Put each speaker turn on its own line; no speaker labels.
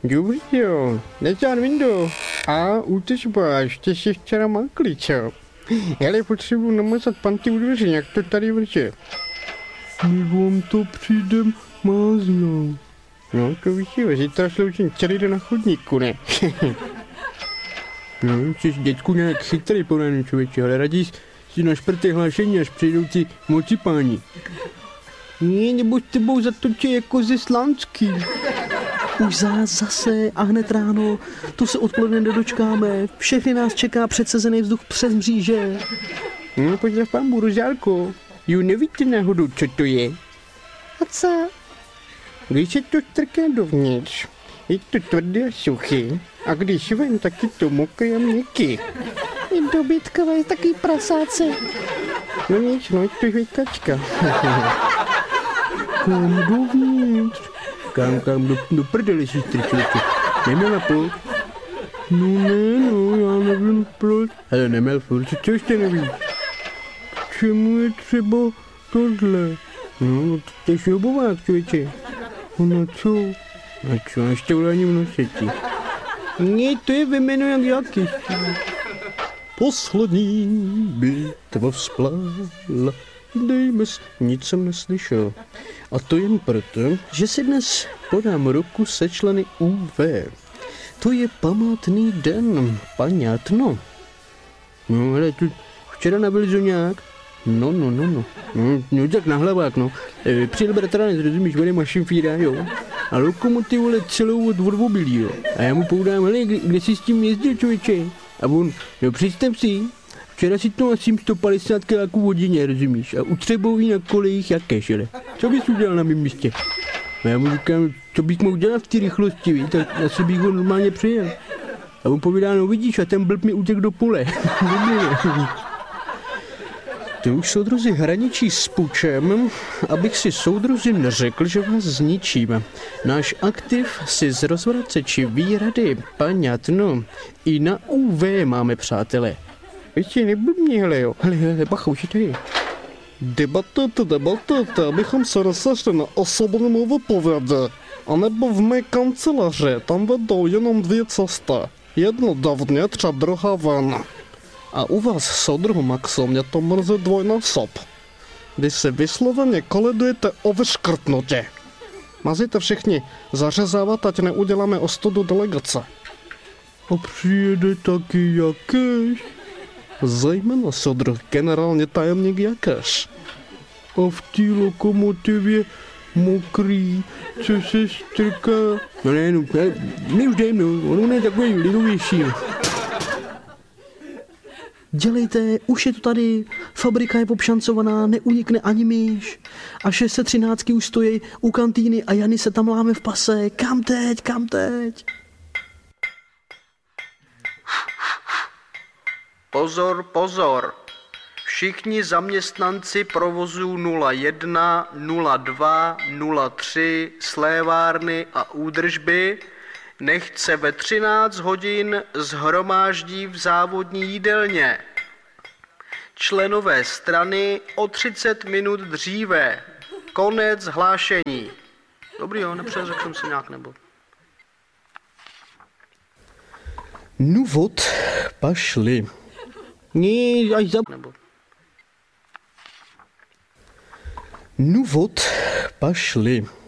Dobrý jo, Nathan Window. A útržba, ještě si včera makli, co? Hele, potřebuji namazat panty u dveře, jak to tady vrže.
My vám to přijdem máznout.
No, to víš jo, zítra sloužím celý den na chodníku, ne?
No, jsi děcku nějak chytrý podaný člověče, ale raději si na šprty hlášení, až přijdou ti mocipáni.
Ne, nebo s tebou zatočí jako ze Slánský.
Už zase a hned ráno, tu se odpoledne nedočkáme, všechny nás čeká předsezený vzduch přes mříže.
No, pozdrav pán Rozálko. Jo, nevíte náhodou, co to je?
A co?
Když se to strká dovnitř, je to tvrdé a suchý, a když ven, tak je to mokré a měkký.
Je dobytkové, taký prasáce.
No nic, no, je to žvětačka.
Kam dovnitř? Kam, do prdele si strčíte. Neměla plout? No ne, já nevím proč. Ale neměl furt, co ještě nevíš? Čemu je třeba tohle?
No, to je šroubovák, člověče.
No co?
A co, ještě ulání v noseti? Ne, to je vymeno jak jaký.
Poslední bitva vzplála. Dejme nic jsem neslyšel. A to jen proto, že si dnes podám ruku se členy UV. To je památný den, paňátno.
No, ale tu včera nabil nějak.
No.
No tak na hlavák, no. Přijel bratranec, rozumíš, vede mašinfíra, jo. A lokomotivu celou od odvobilí, jo. A já mu poudám, hele, kde jsi s tím jezdil, člověče? A on, no představ si, včera si to asi 150 kiláků v hodině, rozumíš? A utřeboují na kolejích jaké, šele. Co bys udělal na mém místě? A já mu říkám, co bych mohl dělat v té rychlosti, víš? Tak asi bych ho normálně přejel. A on povídá, no vidíš, a ten blb mi utek do pole.
To už soudruzi hraničí s pučem, abych si soudruzi neřekl, že vás zničím. Náš aktiv si z rozvraceči výrady, paňatno, i na UV máme, přátelé.
Ještě neblbni, hele jo. Hele, bacha, už je tady.
Debatujte, abychom se rozešli na osobní vypovědi. A nebo v mé kanceláři, tam vedou jenom dvě cesty. Jedna dovnitř a druhá ven. A u vás, soudruhu Maxo, mě to mrzí dvojnásob. Když se vysloveně koledujete o vyškrtnutí. Mazíte všichni zařezávat, ať neuděláme ostudu delegace.
A přijede taky Jakeš?
Zejména soudruh generální tajemník Jakeš.
A v té lokomotivě mokrý, co se strká.
No ne, my už dejme, on je takový lidovější.
Dělejte, už je to tady, fabrika je obšancovaná, neunikne ani myš. A 613 už stojí u kantýny a Jany se tam láme v pase. Kam teď?
Pozor. Všichni zaměstnanci provozu 01, 02, 03, slévárny a údržby nechť se ve 13 hodin shromáždí v závodní jídelně. Členové strany o 30 minut dříve. Konec hlášení. Dobrý jo, nepřeřekl jsem si nějak nebo.
No vod, pašli.
Ne, až za...
Nebo.
No vod, pašli.